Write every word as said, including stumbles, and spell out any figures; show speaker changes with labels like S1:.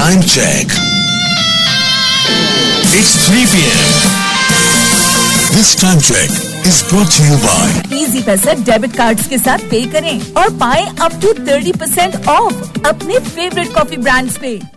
S1: Time check. It's three p m This time check is brought to you by
S2: Easy पैसा debit cards के साथ पे करें और पाएं up to thirty percent of अपने फेवरेट कॉफी ब्रांड्स पे।